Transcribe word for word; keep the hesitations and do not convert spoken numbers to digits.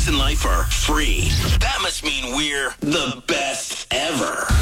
in life are free. That must mean we're the best ever.